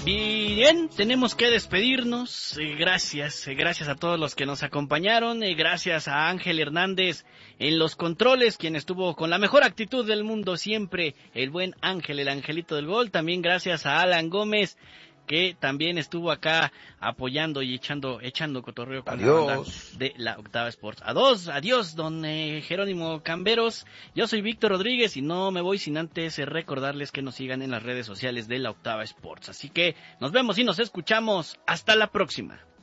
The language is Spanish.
Bien, tenemos que despedirnos. Gracias a todos los que nos acompañaron. Gracias a Ángel Hernández en los controles, quien estuvo con la mejor actitud del mundo siempre, el buen Ángel, el angelito del gol. También gracias a Alan Gómez, que también estuvo acá apoyando y echando cotorreo con la banda de la Octava Sports. Adiós, don Jerónimo Camberos. Yo soy Víctor Rodríguez y no me voy sin antes recordarles que nos sigan en las redes sociales de la Octava Sports. Así que nos vemos y nos escuchamos. Hasta la próxima.